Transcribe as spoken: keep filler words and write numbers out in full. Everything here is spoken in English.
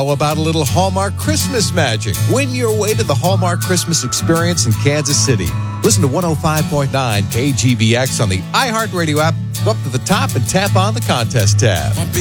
How about a little Hallmark Christmas magic? Win your way to the Hallmark Christmas experience in Kansas City. Listen to one oh five point nine K G B X on the iHeartRadio app. Go up to the top and tap on the contest tab.